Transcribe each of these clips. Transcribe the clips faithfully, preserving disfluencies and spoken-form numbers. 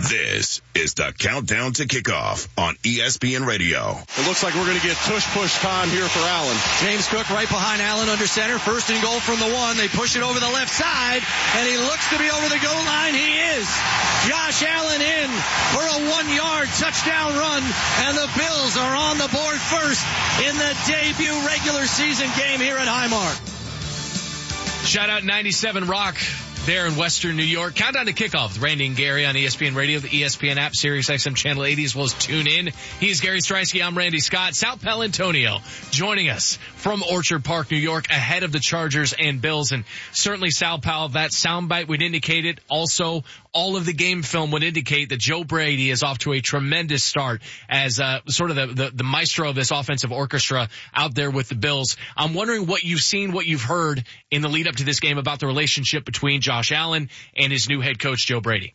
This is the Countdown to Kickoff on E S P N Radio. It looks like we're going to get tush-push time here for Allen. James Cook right behind Allen under center. First and goal from the one. They push it over the left side, and he looks to be over the goal line. He is. Josh Allen in for a one-yard touchdown run, and the Bills are on the board first in the debut regular season game here at Highmark. Shout out ninety-seven Rock there in Western New York. Countdown to Kickoff with Randy and Gary on E S P N Radio, the E S P N app, Sirius X M Channel eighty, as well as tune in. He's Gary Striewski. I'm Randy Scott. Sal Paolantonio joining us from Orchard Park, New York, ahead of the Chargers and Bills. And certainly, Sal Powell, that soundbite would indicate it. Also, all of the game film would indicate that Joe Brady is off to a tremendous start as uh, sort of the, the, the maestro of this offensive orchestra out there with the Bills. I'm wondering what you've seen, what you've heard in the lead up to this game about the relationship between Josh Allen and his new head coach, Joe Brady.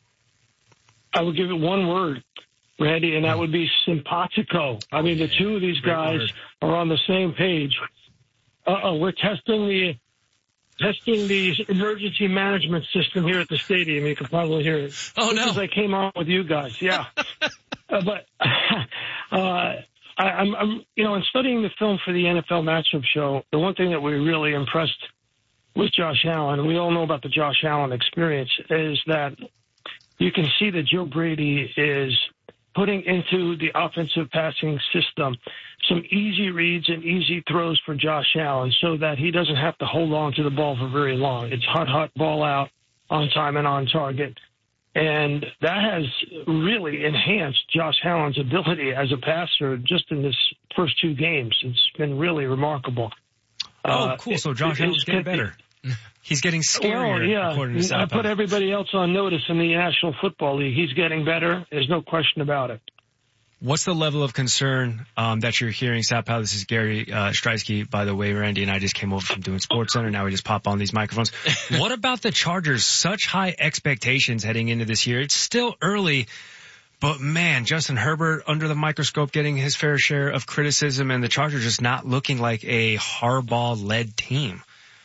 I would give it one word, Randy, and that would be simpatico. I mean, the two of these guys are on the same page. Uh-oh, we're testing the testing the emergency management system here at the stadium. You can probably hear it. Oh, no. Because I came on with you guys, yeah. uh, but uh, I, I'm, I'm, you know, in studying the film for the N F L Matchup Show, the one thing that we really impressed with Josh Allen, and we all know about the Josh Allen experience, is that you can see that Joe Brady is putting into the offensive passing system some easy reads and easy throws for Josh Allen so that he doesn't have to hold on to the ball for very long. It's hot, hot, ball out, on time and on target. And that has really enhanced Josh Allen's ability as a passer just in this first two games. It's been really remarkable. Oh, uh, cool. So Josh Allen's getting better. He's getting scarier, well, yeah. according to Sal. I put everybody else on notice in the National Football League. He's getting better. There's no question about it. What's the level of concern um, that you're hearing, Sal Powell? This is Gary uh, Striewski, by the way. Randy and I just came over from doing Sports Center. Now we just pop on these microphones. What about the Chargers? Such high expectations heading into this year. It's still early, but man, Justin Herbert under the microscope getting his fair share of criticism, and the Chargers just not looking like a Harbaugh-led team.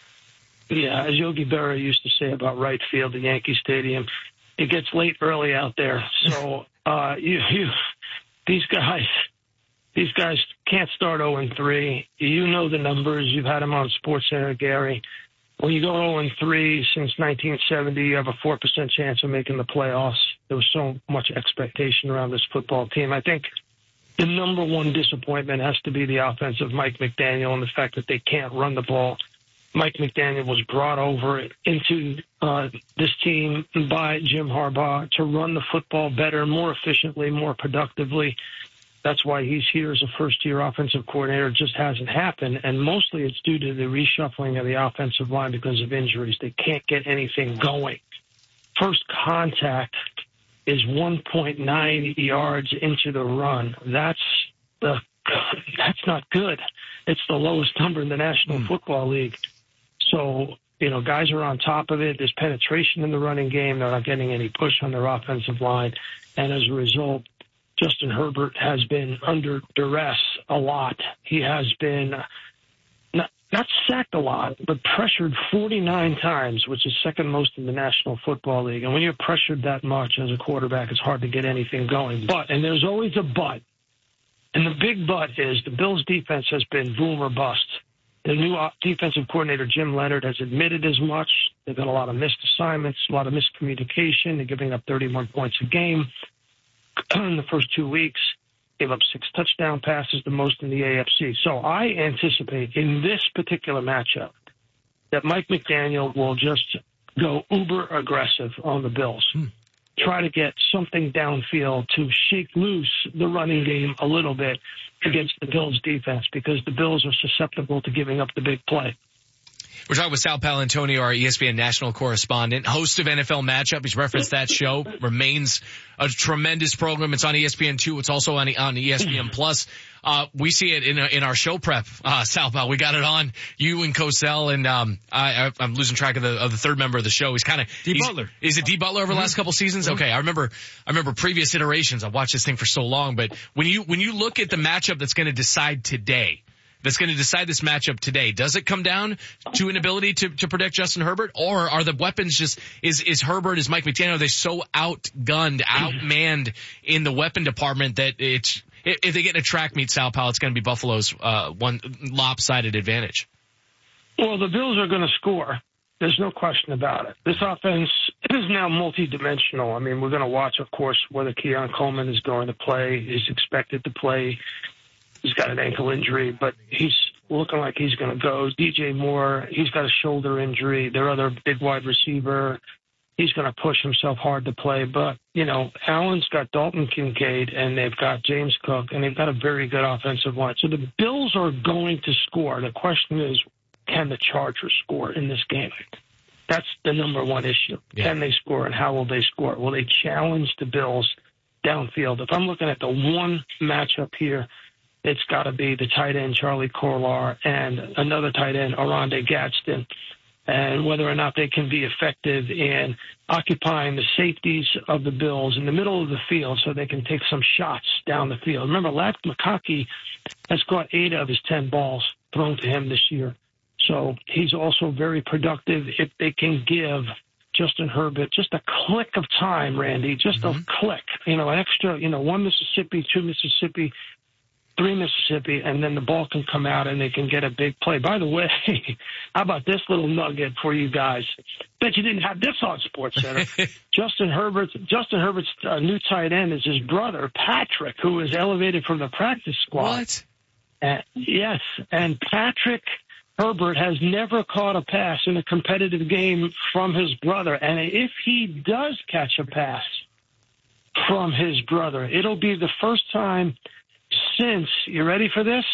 Yeah, as Yogi Berra used to say about right field at Yankee Stadium, it gets late early out there. So uh, you, you, these guys, these guys can't start oh and three. You know the numbers. You've had them on SportsCenter, Gary. When you go oh and three since nineteen seventy, you have a four percent chance of making the playoffs. There was so much expectation around this football team. I think the number one disappointment has to be the offense of Mike McDaniel and the fact that they can't run the ball. Mike McDaniel was brought over into uh, this team by Jim Harbaugh to run the football better, more efficiently, more productively. That's why he's here as a first-year offensive coordinator. It just hasn't happened, and mostly it's due to the reshuffling of the offensive line because of injuries. They can't get anything going. First contact is one point nine yards into the run. That's the that's not good. It's the lowest number in the National mm. Football League. So, you know, guys are on top of it. There's penetration in the running game. They're not getting any push on their offensive line. And as a result, Justin Herbert has been under duress a lot. He has been not, not sacked a lot, but pressured forty-nine times, which is second most in the National Football League. And when you're pressured that much as a quarterback, it's hard to get anything going. But, and there's always a but, and the big but is the Bills' defense has been boom or bust. The new defensive coordinator, Jim Leonard, has admitted as much. They've got a lot of missed assignments, a lot of miscommunication. They're giving up thirty-one points a game in the first two weeks. Gave up six touchdown passes, the most in the A F C. So I anticipate in this particular matchup that Mike McDaniel will just go uber aggressive on the Bills. Hmm. Try to get something downfield to shake loose the running game a little bit against the Bills defense because the Bills are susceptible to giving up the big play. We're talking with Sal Paolantonio, our E S P N national correspondent, host of N F L Matchup. He's referenced that show. Remains a tremendous program. It's on E S P N two. It's also on, on E S P N Plus. Uh, we see it in, in our show prep, uh, Sal Pal. We got it on, you and Cosell, and, um, I, I'm losing track of the, of the third member of the show. He's kind of, D Butler. Is it D Butler over the last couple seasons? Okay. I remember, I remember previous iterations. I've watched this thing for so long, but when you, when you look at the matchup that's going to decide today, that's going to decide this matchup today? Does it come down to an ability to, to protect Justin Herbert, or are the weapons just, is, is Herbert, is Mike McDaniel, are they so outgunned, outmanned in the weapon department that it's, if they get in a track meet, Sal Powell, it's going to be Buffalo's, uh, one lopsided advantage? Well, the Bills are going to score. There's no question about it. This offense is now multidimensional. I mean, we're going to watch, of course, whether Keon Coleman is going to play. He's expected to play. He's got an ankle injury, but he's looking like he's going to go. D J Moore, he's got a shoulder injury. Their other big wide receiver, he's going to push himself hard to play. But, you know, Allen's got Dalton Kincaid, and they've got James Cook, and they've got a very good offensive line. So the Bills are going to score. The question is, can the Chargers score in this game? That's the number one issue. Yeah. Can they score, and how will they score? Will they challenge the Bills downfield? If I'm looking at the one matchup here, it's got to be the tight end, Charlie Kolar, and another tight end, Oronde Gadsden, and whether or not they can be effective in occupying the safeties of the Bills in the middle of the field so they can take some shots down the field. Remember, Lack McConkey has caught eight of his ten balls thrown to him this year. So he's also very productive if they can give Justin Herbert just a click of time, Randy, just mm-hmm. a click, you know, an extra, you know, one Mississippi, two Mississippi, three Mississippi, and then the ball can come out and they can get a big play. By the way, how about this little nugget for you guys? Bet you didn't have this on SportsCenter. Justin Herbert's Justin Herbert's uh, new tight end is his brother, Patrick, who was elevated from the practice squad. What? Uh, yes, and Patrick Herbert has never caught a pass in a competitive game from his brother. And if he does catch a pass from his brother, it'll be the first time since, you ready for this?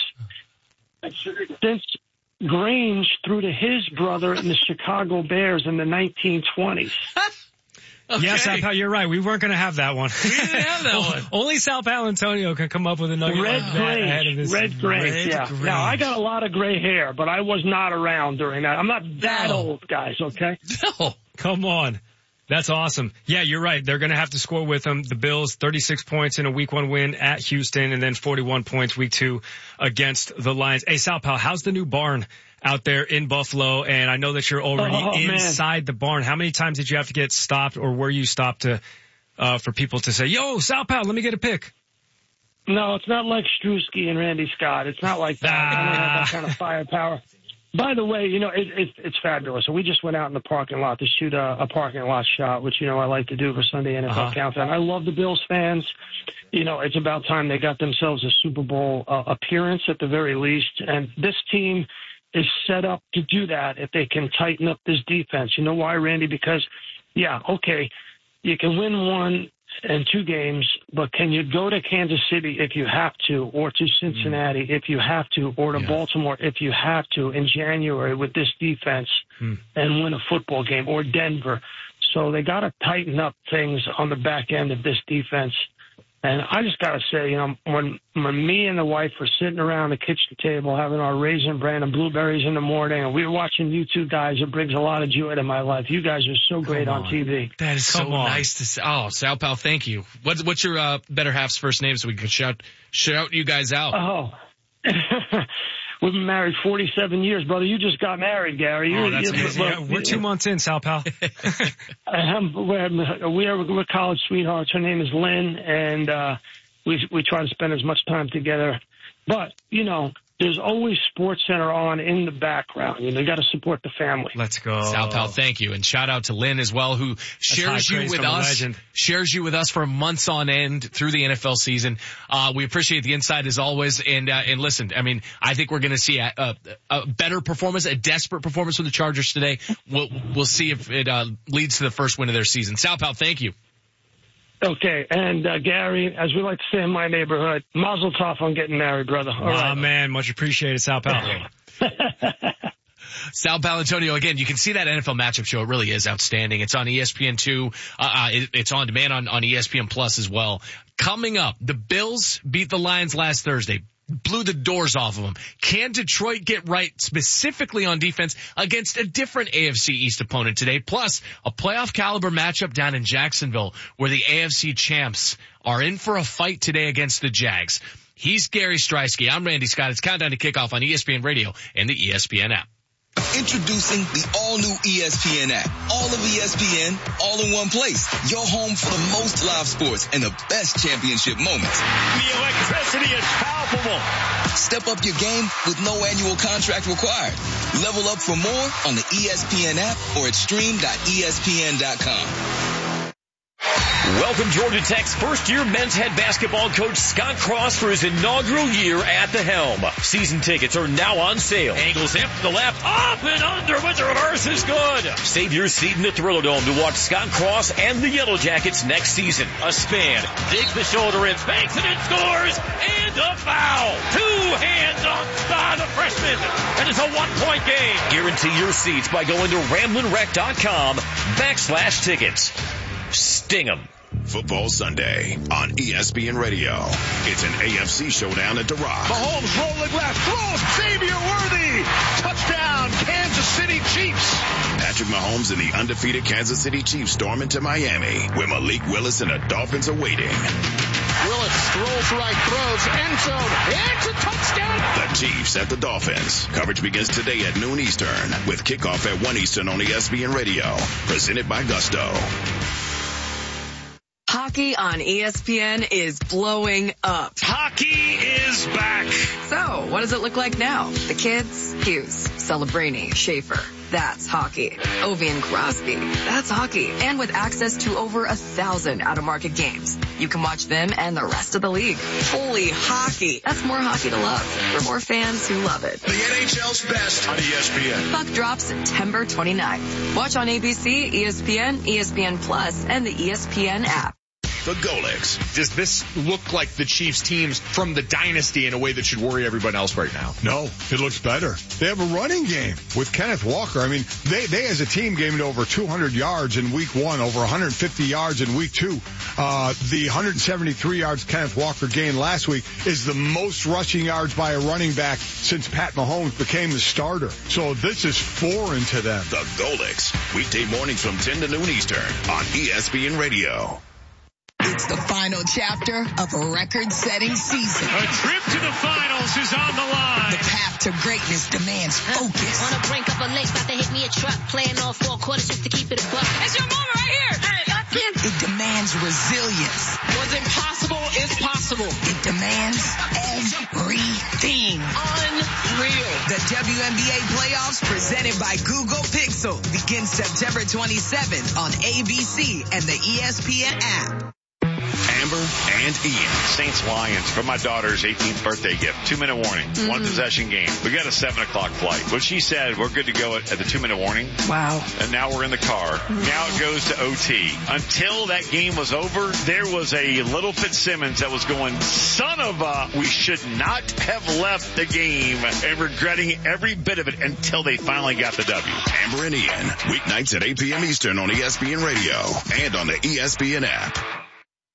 Since Grange threw to his brother in the Chicago Bears in the nineteen twenties. Okay. Yeah, Sal Pal, you're right. We weren't going to have that one. We didn't have that one. Only Sal Paolantonio can come up with a nugget Red like that ahead of this. Red Grange, yeah. Grange. Now, I got a lot of gray hair, but I was not around during that. I'm not that no. old, guys, okay? No. Come on. That's awesome. Yeah, you're right. They're going to have to score with them. The Bills, thirty-six points in a week one win at Houston, and then forty-one points week two against the Lions. Hey, Sal Pal, how's the new barn out there in Buffalo? And I know that you're already oh, inside man. the barn. How many times did you have to get stopped, or were you stopped to, uh, for people to say, yo, Sal Pal, let me get a pick? No, it's not like Strusky and Randy Scott. It's not like that. I don't have that kind of firepower. By the way, you know, it, it, it's fabulous. So we just went out in the parking lot to shoot a, a parking lot shot, which, you know, I like to do for Sunday N F L uh-huh. Countdown. I love the Bills fans. You know, it's about time they got themselves a Super Bowl uh, appearance at the very least. And this team is set up to do that if they can tighten up this defense. You know why, Randy? Because, yeah, okay, you can win one and two games, but can you go to Kansas City if you have to, or to Cincinnati mm. if you have to, or to yeah. Baltimore if you have to in January with this defense mm. and win a football game, or Denver? So they got to tighten up things on the back end of this defense. And I just got to say, you know, when when me and the wife were sitting around the kitchen table having our Raisin Bran and blueberries in the morning, and we were watching you two guys, it brings a lot of joy to my life. You guys are so great on. on T V. That is Come so on. nice to see. Oh, Sal Pal, thank you. What's what's your uh, better half's first name so we can shout shout you guys out? Oh. We've been married forty-seven years, brother. You just got married, Gary. Oh, that's amazing. Yeah, we're two months in, Sal Pal. um, we're, we're, we're college sweethearts. Her name is Lynn, and uh, we we try to spend as much time together. But, you know, there's always SportsCenter on in the background. You know, you got to support the family. Let's go. Sal Pal, thank you. And shout out to Lynn as well, who shares you with us, shares you with us for months on end through the N F L season. Uh, we appreciate the insight as always. And, uh, and listen, I mean, I think we're going to see a, a, a better performance, a desperate performance from the Chargers today. We'll, we'll see if it, uh, leads to the first win of their season. Sal Pal, thank you. Okay, and uh, Gary, as we like to say in my neighborhood, mazel tov on getting married, brother. All oh, right. man, much appreciated, Sal Pal. Sal Paolantonio, again, you can see that N F L matchup show. It really is outstanding. It's on E S P N two. Uh, uh, it, it's on demand on, on E S P N Plus as well. Coming up, the Bills beat the Lions last Thursday. Blew the doors off of them. Can Detroit get right specifically on defense against a different A F C East opponent today? Plus, a playoff caliber matchup down in Jacksonville where the A F C champs are in for a fight today against the Jags. He's Gary Striewski. I'm Randy Scott. It's Countdown to Kickoff on E S P N Radio and the E S P N app. Introducing the all-new E S P N app. All of E S P N, all in one place. Your home for the most live sports and the best championship moments. The electricity is palpable. Step up your game with no annual contract required. Level up for more on the E S P N app or at stream dot E S P N dot com. Welcome Georgia Tech's first-year men's head basketball coach Scott Cross for his inaugural year at the helm. Season tickets are now on sale. Angles hip to the left, up and under with the reverse is good. Save your seat in the Thriller Dome to watch Scott Cross and the Yellow Jackets next season. A span, digs the shoulder in, banks it in, scores, and a foul. Two hands on by the freshman. And it's a one-point game. Guarantee your seats by going to ramblin rec dot com backslash tickets. Sting 'em. Football Sunday on E S P N Radio. It's an A F C showdown at the Rock. Mahomes rolling left, throws, Xavier Worthy. Touchdown, Kansas City Chiefs. Patrick Mahomes and the undefeated Kansas City Chiefs storm into Miami, where Malik Willis and the Dolphins are waiting. Willis strolls right, throws, end zone, it's a touchdown. The Chiefs at the Dolphins. Coverage begins today at noon Eastern, with kickoff at one Eastern on E S P N Radio. Presented by Gusto. Hockey on E S P N is blowing up. Hockey is back. So, what does it look like now? The kids? Hughes, Celebrini, Schaefer. That's hockey. Ovi and Crosby. That's hockey. And with access to over a thousand out-of-market games, you can watch them and the rest of the league. Holy hockey. That's more hockey to love for more fans who love it. The N H L's best on E S P N. Puck drops September twenty-ninth. Watch on A B C, E S P N, E S P N Plus, and the E S P N app. The Golix. Does this look like the Chiefs teams from the dynasty in a way that should worry everyone else right now? No, it looks better. They have a running game with Kenneth Walker. I mean, they, they as a team gained over two hundred yards in week one, over one hundred fifty yards in week two. Uh, the one hundred seventy-three yards Kenneth Walker gained last week is the most rushing yards by a running back since Pat Mahomes became the starter. So this is foreign to them. The Golix. Weekday mornings from ten to noon Eastern on E S P N Radio. It's the final chapter of a record-setting season. A trip to the finals is on the line. The path to greatness demands focus. On the brink of a lake, about to hit me a truck. Playing all four quarters just to keep it a buck. It's your moment right here. Hey, it demands resilience. What's impossible is possible. It demands everything. Unreal. The W N B A playoffs presented by Google Pixel begins September twenty-seventh on A B C and the E S P N app. Amber and Ian. Saints Lions for my daughter's eighteenth birthday gift. Two minute warning. Mm-hmm. One possession game. We got a seven o'clock flight. But she said we're good to go at, at the two minute warning. Wow. And now we're in the car. Now it goes to O T. Until that game was over, there was a little Fitzsimmons that was going, son of a, we should not have left the game, and regretting every bit of it until they finally got the W. Amber and Ian. Weeknights at eight p.m. Eastern on E S P N Radio and on the E S P N app.